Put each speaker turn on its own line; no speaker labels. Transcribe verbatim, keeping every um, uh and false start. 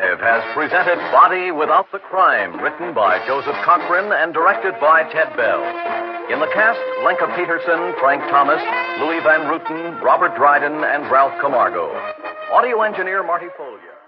Live has presented Body Without the Crime, written by Joseph Cochran and directed by Ted Bell. In the cast, Lenka Peterson, Frank Thomas, Louis Van Ruten, Robert Dryden, and Ralph Camargo. Audio engineer Marty Folger.